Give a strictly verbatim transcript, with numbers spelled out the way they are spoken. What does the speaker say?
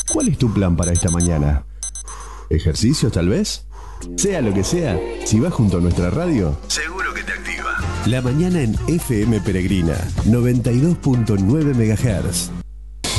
¿Cuál es tu plan para esta mañana? ¿Ejercicio tal vez? Sea lo que sea, si vas junto a nuestra radio, seguro que te activa. La mañana en F M Peregrina, noventa y dos punto nueve megahertz.